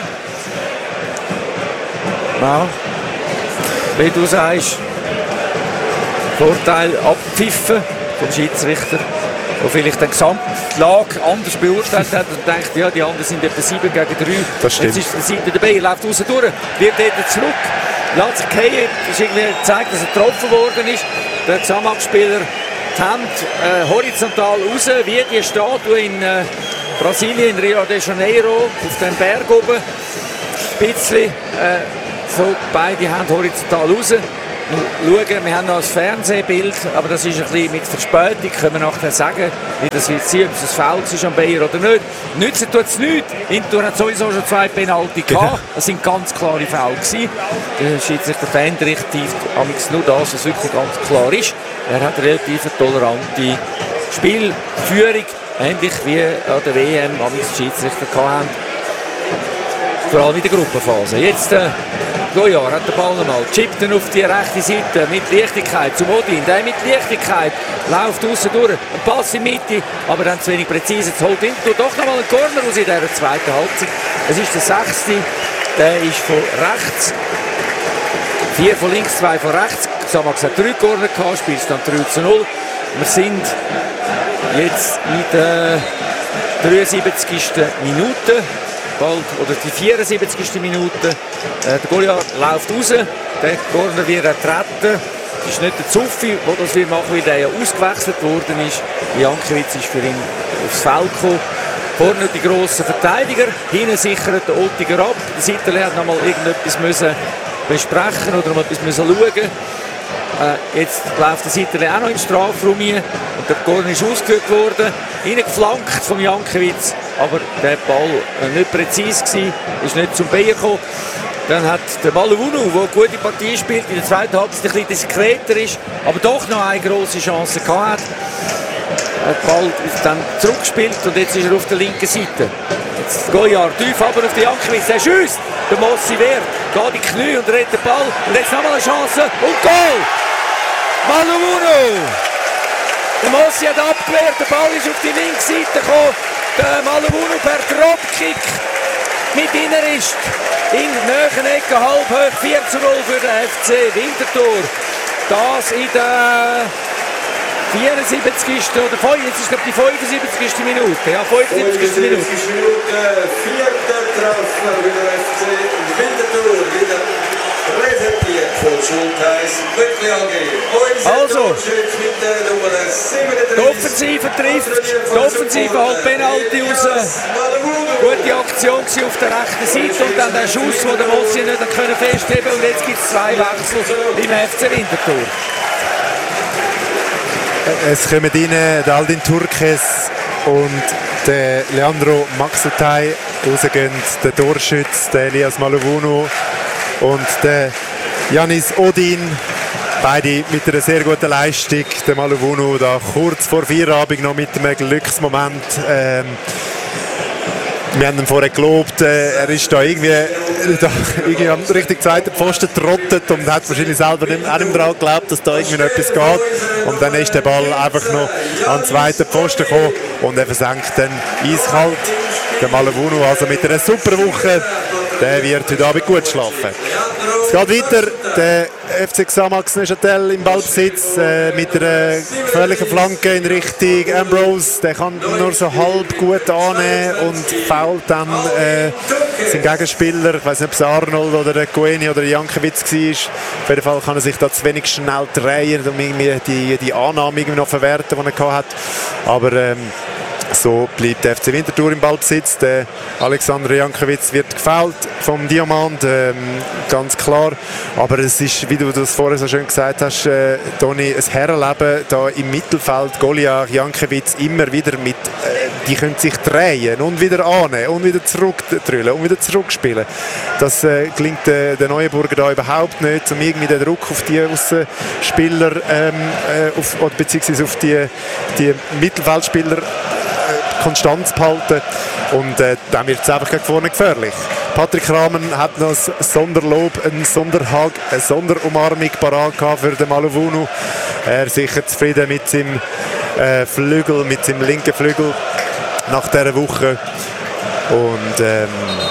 Ja, wie du sagst, Vorteil abpfiffen vom Schiedsrichter, der vielleicht die Gesamtlage anders beurteilt hat und denkt, ja, die anderen sind etwa sieben gegen drei. Das stimmt. Jetzt ist der Seite dabei, er läuft raus durch, wird dort zurück, lässt sich fallen, das ist irgendwie gezeigt, dass er getroffen worden ist. Der Xamax-Spieler die Hand äh, horizontal raus, wie die Statue in äh, Brasilien, in Rio de Janeiro, auf dem Berg oben. Ein bisschen äh, so beide Hände horizontal raus. Schauen, wir haben noch ein Fernsehbild, aber das ist ein bisschen mit Verspätung, können wir nachher sagen, wie das wird sein, ob es ein Foul ist am Bayer oder nicht. Nützen tut es nichts. Winterthur hat sowieso schon zwei Penalty gehabt. Das sind ganz klare Foul gewesen. Der Schiedsrichter verändert nur das, was wirklich ganz klar ist. Er hat eine relativ tolerante Spielführung, ähnlich wie an der W M die Schiedsrichter hatten. Vor allem in der Gruppenphase. Jetzt äh, Goyard hat den Ball nochmal, chippt ihn auf die rechte Seite mit Leichtigkeit zum Odin. Der mit Leichtigkeit läuft außen durch, ein Pass in die Mitte, aber dann zu wenig präzise. Jetzt holt Winterthur doch nochmal einen Corner aus in dieser zweiten Halbzeit. Es ist der sechste, der ist von rechts. Vier von links, zwei von rechts. Xamax hat drei Corner gehabt, spielt es dann drei zu null. Wir sind jetzt in der dreiundsiebzigsten Minute. Bald, oder die vierundsiebzigste Minute. Äh, der Goyard läuft raus. Der Corner wird ertreten. Es ist nicht der Zuffi, der das will machen, weil der ja ausgewechselt worden ist. Jankiewicz ist für ihn aufs Feld gekommen. Vorne die grossen Verteidiger. Hinten sichert der Oettinger ab. Der Seiterle hat noch mal irgendetwas müssen besprechen oder noch etwas müssen schauen. Äh, jetzt läuft der Seiterle auch noch im Strafraum rein. Und der Corner ist ausgeführt worden. Reingeflankt vom Jankiewicz. Aber der Ball äh, nicht präzise war, ist nicht zum Bein gekommen. Dann hat der Malewunu, der eine gute Partie spielt, in der zweiten Halbzeit ein bisschen diskreter ist, aber doch noch eine grosse Chance gehabt. Der Ball ist dann zurückgespielt und jetzt ist er auf der linken Seite. Jetzt Goyard tief aber auf den Jankiewicz, der schießt. Der Mossi wehrt, geht in die Knie und rettet den Ball. Und jetzt nochmal eine Chance und Goal! Malewunu! Der Mossi hat abgewehrt, der Ball ist auf die linke Seite gekommen. Der Malewunu per Dropkick mit Innerist in der nächsten Ecke, halb hoch, vier zu null für den F C Winterthur. Das in der vierundsiebzigsten oder jetzt ist glaube die fünfundsiebzigste Minute. Ja, fünfundsiebzigste Minute. Vierter Treffer für den F C Winterthur. Wieder präsentiert von Schultheiß Böckli A G. Also, die Offensive trifft, die Offensive hat Penalty raus. Gute Aktion auf der rechten Seite und dann der Schuss, den der Mossi nicht können festheben konnte. Und jetzt gibt es zwei Wechsel im F C Winterthur. Es kommen rein der Aldin Turkes und der Leandro Maxutay. Rausgehen der Torschütz, der Elias Malewunu und der Janis Odin. Beide mit einer sehr guten Leistung. Der Malewunu da kurz vor Feierabend noch mit einem Glücksmoment. Ähm, wir haben ihn vorher gelobt, äh, er ist da irgendwie, da irgendwie am richtigen zweiten Pfosten getrottet und hat wahrscheinlich selber nicht, auch nicht daran geglaubt, dass da irgendwie noch etwas geht. Und dann ist der Ball einfach noch an den zweiten Pfosten gekommen und er versenkt dann eiskalt. Der Malewunu also mit einer super Woche, der wird heute Abend gut schlafen. Es geht weiter, der F C Xamax Neuchâtel im Ballbesitz äh, mit einer gefährlichen Flanke in Richtung Ambrose. Der kann nur so halb gut annehmen und fault dann äh, sein Gegenspieler. Ich weiß nicht, ob es Arnold oder der Gueni oder der Jankiewicz war. Auf jeden Fall kann er sich da zu wenig schnell drehen, um irgendwie die, die Annahme irgendwie noch verwerten, die er hatte. Aber ähm, so bleibt der F C Winterthur im Ballbesitz. Der Alexander Jankiewicz wird gefoult vom Diamant, ähm, ganz klar. Aber es ist, wie du das vorher so schön gesagt hast, äh, Toni, ein Herrenleben da im Mittelfeld. Goliath, Jankiewicz immer wieder mit, äh, die können sich drehen und wieder annehmen und wieder zurückdrüllen und wieder zurückspielen. Das äh, gelingt äh, der Neuenburger da überhaupt nicht, um irgendwie den Druck auf die Aussenspieler ähm, äh, auf, oder beziehungsweise auf die, die Mittelfeldspieler Konstanz behalten und äh, dann wird es einfach gegen vorne gefährlich. Patrick Rahmen hat noch ein Sonderlob, einen Sonderhag, eine Sonderumarmung parat für den Malewunu. Er ist sicher zufrieden mit seinem äh, Flügel, mit seinem linken Flügel nach dieser Woche. Und ähm,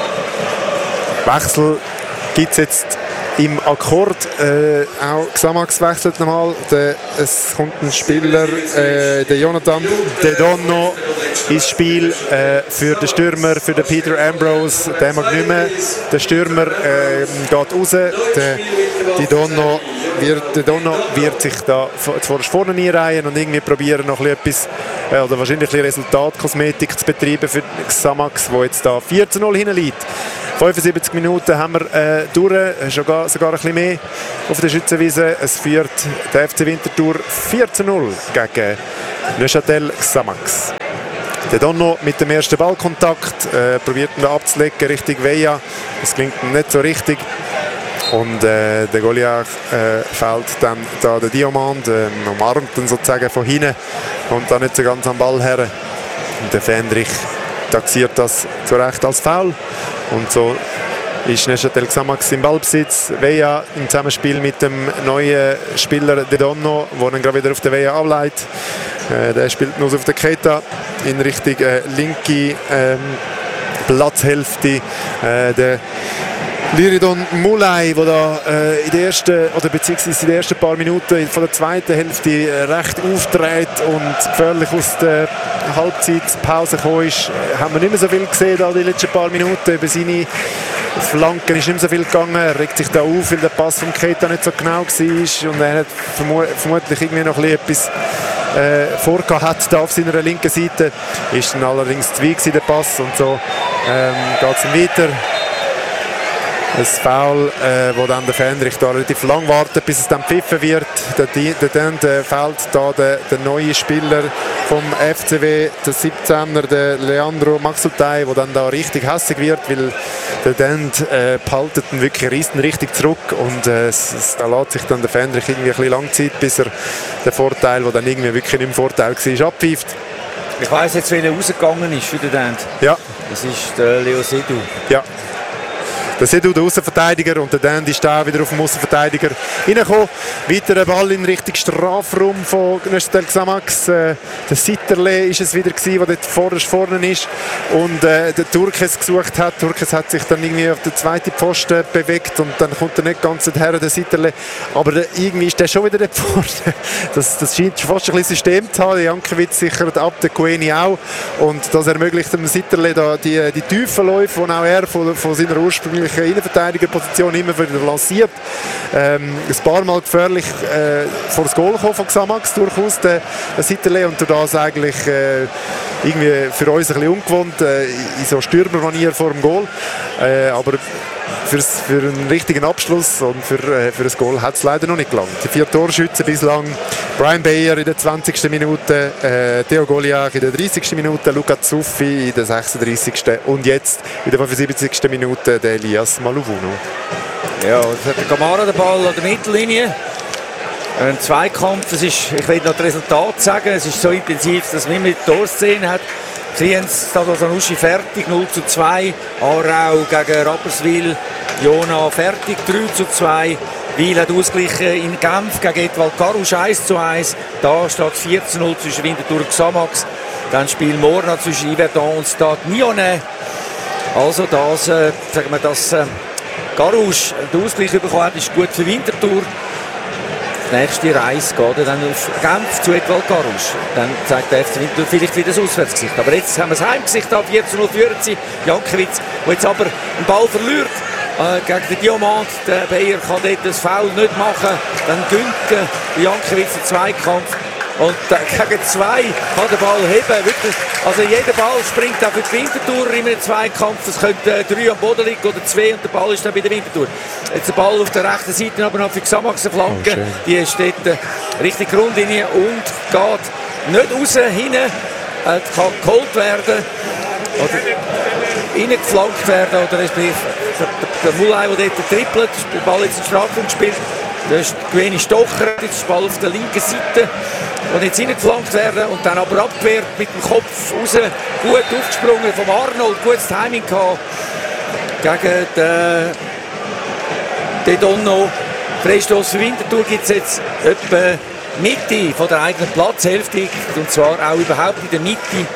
Wechsel gibt es jetzt im Akkord. Äh, auch Xamax wechselt nochmal. Der, es kommt ein Spieler, äh, der Jonathan De Donno ins Spiel äh, für den Stürmer, für den Peter Ambrose. Der mag nicht mehr. Der Stürmer äh, geht raus. Der De Donno wird, De Donno wird sich da zuvorderst vorne einreihen und irgendwie probieren, noch etwas, äh, oder wahrscheinlich ein bisschen Resultatkosmetik zu betreiben für Xamax, wo jetzt da vier zu null hinten liegt. fünfundsiebzig Minuten haben wir äh, durch, sogar, sogar ein bisschen mehr auf der Schützenwiese. Es führt der F C Winterthur vier zu null gegen Neuchâtel Xamax. Der Donno mit dem ersten Ballkontakt äh, probiert ihn da abzulegen Richtung Veja. Das klingt nicht so richtig. Und äh, der Goliath äh, fällt dann da der Diamant, äh, umarmt ihn sozusagen von hinten und dann nicht so ganz am Ball her. Und der Fendrich taxiert das zu Recht als Foul. Und so ist Neuchâtel Xamax im Ballbesitz. Veja im Zusammenspiel mit dem neuen Spieler De Donno, der dann gerade wieder auf den Veja ableitet. Äh, der spielt nur auf der Keita in Richtung äh, linke ähm, Platzhälfte. Äh, der Liridon Mulay, der da äh, in der ersten oder beziehungsweise in den ersten paar Minuten von der zweiten Hälfte äh, recht auftritt und gefährlich aus der Halbzeitpause gekommen ist, äh, haben wir nicht mehr so viel gesehen da die letzten paar Minuten. Über seine Flanken ist nicht mehr so viel gegangen. Er regt sich da auf, weil der Pass von Keita nicht so genau war und er hat vermu vermutlich irgendwie noch ein bisschen etwas äh, vorgehabt da auf seiner linken Seite. Ist dann allerdings zu weit gewesen, der Pass, und so ähm, geht es weiter. Ein Foul, äh, wo dann der Fähnrich da relativ lang wartet, bis es dann gepfiffen wird. Dann äh, fällt da der, der neue Spieler vom F C W, der siebzehner, der Leandro Maxutay, der dann da richtig hässig wird, weil der Dent äh, behaltet ihn wirklich riesen richtig zurück und äh, es, es, da lässt sich dann der Fähnrich irgendwie ein bisschen lang Zeit, bis er den Vorteil, der dann irgendwie wirklich nicht im Vorteil war, abpfeift. Ich weiss jetzt, wen er rausgegangen ist für den Dent. Ja. Das ist der Leo Seydou. Ja. Der Seydou, der Außenverteidiger, und der Dan ist da wieder auf dem Außenverteidiger reingekommen. Weiterer Ball in Richtung Strafraum von Neuchâtel Xamax. Äh, der Sitterle ist es wieder gewesen, der dort vorne, vorne ist und äh, der Turkes gesucht hat. Turkes hat sich dann irgendwie auf den zweiten Pfosten bewegt und dann kommt er nicht ganz her, der Sitterle. Aber der, irgendwie ist der schon wieder dort vorne. Das, das scheint fast ein bisschen System zu haben. Jankiewicz sichert ab, der Kueni auch. Und das ermöglicht dem Sitterle da die, die tiefen Läufe, die auch er von, von seiner ursprünglichen Innenverteidigerposition immer wieder lanciert. Ähm, ein paar Mal gefährlich äh, vor das Goal gekommen von Xamax, durchaus der, der Sitterle, und durch das eigentlich äh, irgendwie für uns ein bisschen ungewohnt, äh, in so Stürmermanier vor dem Goal. Äh, aber für's, für einen richtigen Abschluss und für, äh, für das Goal hat es leider noch nicht gelangt. Die vier Torschützen bislang: Brian Bayer in der zwanzigsten Minute, äh, Theo Goliath in der dreißigsten Minute, Luca Zuffi in der sechsunddreißigsten und jetzt in der fünfundsiebzigsten Minute der Elias Maluvuno. Ja, jetzt hat der Camara den Ball an der Mittellinie. Ein Zweikampf, das ist, ich will noch das Resultat sagen, es ist so intensiv, dass man immer die Torszene hat. Kriens Stade Zanussi fertig, null zu zwei. Aarau gegen Rapperswil, Jona fertig, drei zu zwei. Wil hat ausgeglichen in Genf gegen Edwald Karusch, eins zu eins. Da steht vier zu null zwischen Winterthur und Xamax. Dann Spiel morgen zwischen Yverdon und Stade Nyonnais. Also das, äh, sagen wir, dass äh, Karusch den Ausgleich bekommen hat, ist gut für Winterthur. Die nächste Reise geht dann auf Genf zu Edwald Karusch. Dann zeigt der F C Winterthur vielleicht wieder das Auswärtsgesicht. Aber jetzt haben wir das Heimgesicht, vier zu null führen sie. Jankiewicz, der jetzt aber den Ball verliert äh, gegen den Diamant. Der Bayer kann dort das Foul nicht machen. Dann gönnt äh, Jankiewicz den Zweikampf. Und äh, gegen zwei kann der Ball heben. Wirklich. Also jeder Ball springt auch für die Winterthur in einem Zweikampf. Es könnte äh, drei am Boden liegen oder zwei und der Ball ist dann bei der Winterthur. Jetzt der Ball auf der rechten Seite, aber noch für Xamax eine Flanke. Oh, die steht äh, richtig Grundlinie und geht nicht raus, hinten. Äh, kann geholt werden oder reingeflankt werden. Oder respektive der, der, der Mulay, der dort trippelt, der Ball jetzt in Strafraum gespielt. Da ist Gueni Stocher, jetzt ist der Ball auf der linken Seite und jetzt reingeflankt werden und dann aber abgewehrt mit dem Kopf raus, gut aufgesprungen vom Arnold, gutes Timing gehabt gegen den De Donno. Freistoß für Winterthur gibt es jetzt etwa Mitte von der eigenen Platzhälfte und zwar auch überhaupt in der Mitte.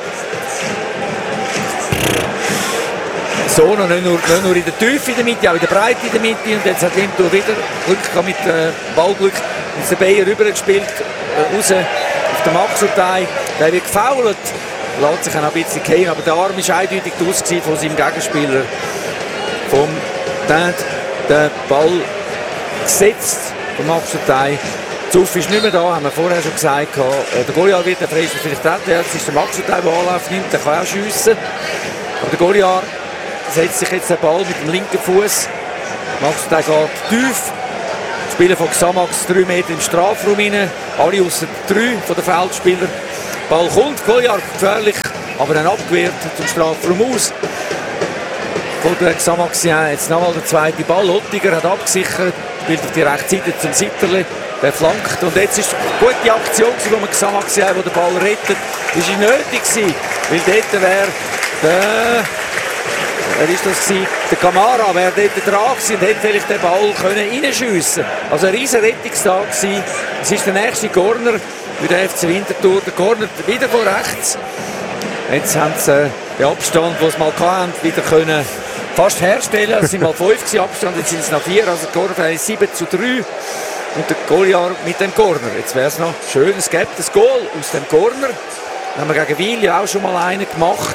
So, noch nicht, nur, nicht nur in der Tiefe in der Mitte, auch in der Breite in der Mitte. Und jetzt hat Winterthur wieder Glück mit äh, Ballglück. Jetzt der Bayer rübergespielt, äh, raus auf den Maxutay. Der wird gefoult, lässt sich auch ein bisschen gehen, aber der Arm war eindeutig aus von seinem Gegenspieler. Vom Dent den Ball gesetzt von Maxutay. Zuff ist nicht mehr da, haben wir vorher schon gesagt. Äh, der Goliath wird der Freistoß vielleicht treten. Jetzt ist der Maxutay, der Anlauf nimmt, der kann auch schiessen. Aber der Goliath setzt sich jetzt den Ball mit dem linken Fuß. Maxutay geht tief. Die Spieler von Xamax drei Meter im Strafraum rein. Alle außer drei von den Feldspielern. Der Ball kommt, Goliath gefährlich, aber dann abgewehrt zum Strafraum aus. Von der Xamaxien jetzt nochmal der zweite Ball. Ottiger hat abgesichert, spielt auf die rechte Seite zum Sitterle. Der flankt und jetzt ist eine gute Aktion von Xamaxien, der den Ball rettet. Das war nötig, weil dort wäre der wer ist das gewesen? Der Kamara wäre dort dran gewesen und hätte vielleicht den Ball können reinschiessen. Also ein riesen Rettungstag gewesen. Es ist der nächste Corner für den F C Winterthur. Der Corner wieder von rechts. Jetzt haben sie äh, den Abstand, den sie mal hatten, wieder können fast herstellen. Es sind mal fünf gewesen, Abstand, jetzt sind es noch vier. Also der Corner ist sieben zu drei. Und der Goliar mit dem Corner. Jetzt wäre es noch schön, es gibt ein Goal aus dem Corner. Da haben wir gegen Wil ja auch schon mal einen gemacht.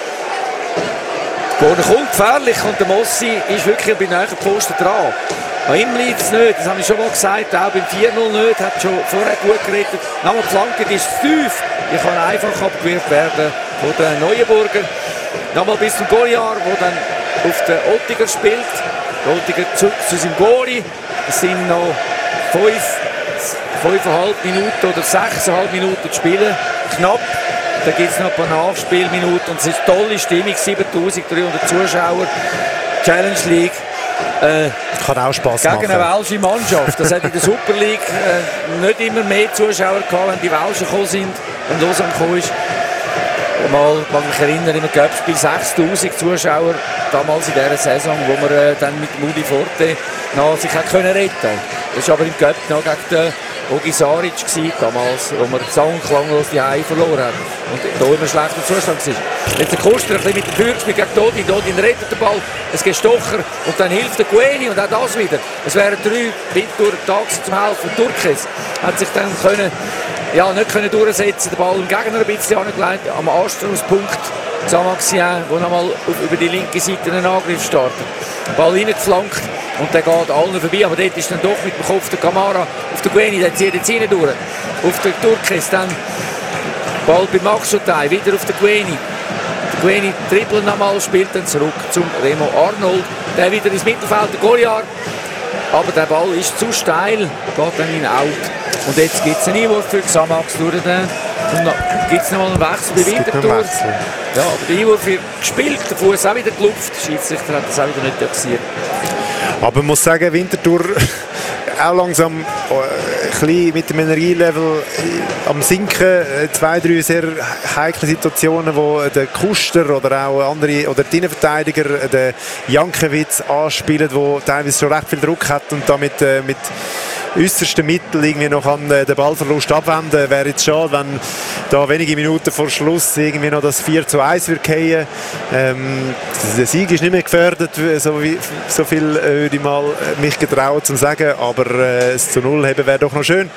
Der Corner kommt gefährlich und der Mossi ist wirklich bei nahen Pfosten dran. Bei ihm liegt es nicht, das habe ich schon mal gesagt, auch beim vier null nicht, hat schon vorher gut gerettet. Nochmal die Flanke, die ist tief, die kann einfach abgewehrt werden von den Neuenburger. Nochmal bis zum Goliar, der dann auf den Ottiger spielt. Der Ottiger zurück zu seinem Goalie. Es sind noch fünf, fünfeinhalb Minuten oder sechseinhalb Minuten zu spielen. Knapp. Da gibt es noch ein paar Nachspielminuten und es ist eine tolle Stimmung. siebentausenddreihundert Zuschauer. Challenge League. Äh, Kann auch Spass gegen machen. eine welsche Mannschaft. Das hat in der Super League äh, nicht immer mehr Zuschauer gehabt, wenn die Welschen gekommen sind und Lausanne gekommen ist. Mal, kann mich erinnern, im Cup-Spiel sechstausend Zuschauer damals in dieser Saison, wo man äh, dann mit Moody Forte noch sich hat können retten. Das war aber im Cup noch gegen den Ogi Saric gewesen, damals, wo man sang- und klanglos die Hause verloren hat und da immer ein schlechter Zustand war. Jetzt der Koster ein bisschen mit dem Führungsspiel gegen Dodin. Dodin rettet den Ball, es geht Stocher und dann hilft der Gueni und auch das wieder. Es wären drei Winter Tage zum Helfen. Turkes hat sich dann können, ja, nicht können durchsetzen, den Ball im Gegner ein bisschen angelegt, am Anstoßpunkt Samaxien, der nochmal über die linke Seite einen Angriff startet. Ball reingeflankt und der geht allen vorbei, aber dort ist dann doch mit dem Kopf der Kamara auf der Gueni, der zieht jetzt rein durch. Auf der Turkes dann Ball bei Max Schotay, wieder auf der Gueni. Der Gueni dribbelt nochmal, spielt dann zurück zum Remo Arnold, der wieder ins Mittelfeld, der Goliar. Aber der Ball ist zu steil, geht dann in Out. Und jetzt gibt es einen Einwurf für Xamax durch den. Und dann gibt es nochmal einen Wechsel bei Winterthur. Ja, aber der Einwurf wird gespielt, der Fuß auch wieder gelupft. Der Schiedsrichter hat das auch wieder nicht taxiert. Aber man muss sagen, Winterthur auch langsam äh, ein bisschen mit dem Energielevel am Sinken. Zwei, drei sehr heikle Situationen, wo der Kuster oder auch andere oder die Innenverteidiger den Jankiewicz anspielen, der teilweise schon recht viel Druck hat und damit äh, mit äußersten Mittel irgendwie noch an den Ballverlust abwenden. Wäre jetzt schade, wenn da wenige Minuten vor Schluss irgendwie noch das vier zu eins wird fallen. Ähm, der Sieg ist nicht mehr gefährdet, so, wie, so viel äh, würde ich mal mich getrauen zu sagen, aber äh, das zu null haben wäre doch noch schön.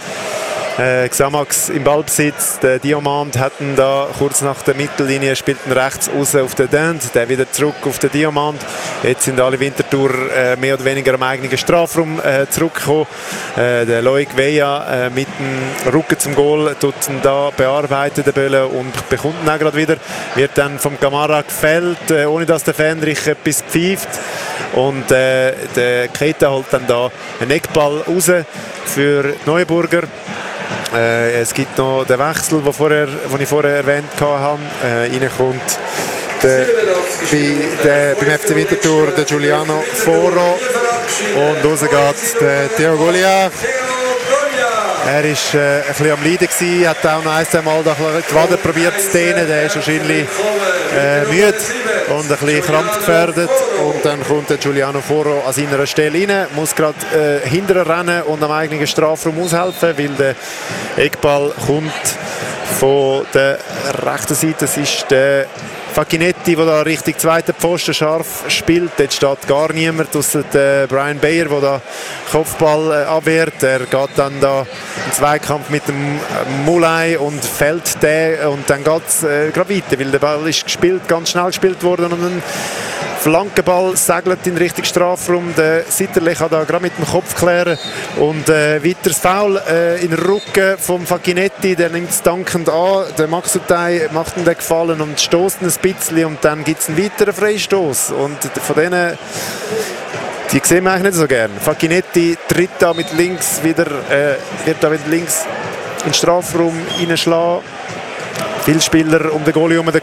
Äh, Xamax im Ballbesitz, der Diamant hatten da kurz nach der Mittellinie, spielten rechts raus auf den Dent, der wieder zurück auf den Diamant. Jetzt sind alle Winterthur äh, mehr oder weniger am eigenen Strafraum äh, zurückgekommen. Äh, der Loic Veja äh, mit dem Rücken zum Goal tut ihn da bearbeiten, der Bölle, und bekommt ihn auch gerade wieder. Wird dann vom Kamara gefällt, äh, ohne dass der Fähnrich etwas pfeift. Und äh, der Keita holt dann da einen Eckball raus für die Neuenburger. Äh, es gibt noch den Wechsel, den, vorher, den ich vorher erwähnt habe. Äh, reinkommt der, bei, der, beim F C Winterthur der Giuliano Foro und raus geht der Theo Goliar. Er war äh, ein bisschen am Leiden gewesen, hat auch noch ein, zwei Mal die Wade probiert zu dehnen. Der ist wahrscheinlich äh, müde und ein bisschen krampfgefährdet. Und dann kommt der Giuliano Foro an seiner Stelle rein, muss gerade äh, hinterher rennen und am eigenen Strafraum aushelfen, weil der Eckball kommt von der rechten Seite. Das ist der Facchinetti, der da Richtung zweiten Pfosten scharf spielt. Dort steht gar niemand, ausser der Brian Bayer, der da Kopfball äh, abwehrt. Er geht dann da im Zweikampf mit dem äh, Mulay und fällt den, und dann geht es äh, gerade weiter, weil der Ball ist gespielt, ganz schnell gespielt worden und ein Flankenball segelt in Richtung Strafraum. Der Sitterle kann da gerade mit dem Kopf klären und äh, weiteres Foul äh, in den Rücken vom Facchinetti, der nimmt es dankend an. Der Max Utay macht ihm den Gefallen und stößt ein bisschen, und dann gibt es einen weiteren Freistoß. Und von denen, die sehen wir eigentlich nicht so gern. Facchinetti tritt da mit links wieder, äh, wird da mit links in den Strafraum reinschlagen. Viele Spieler um den Goalie herum. Der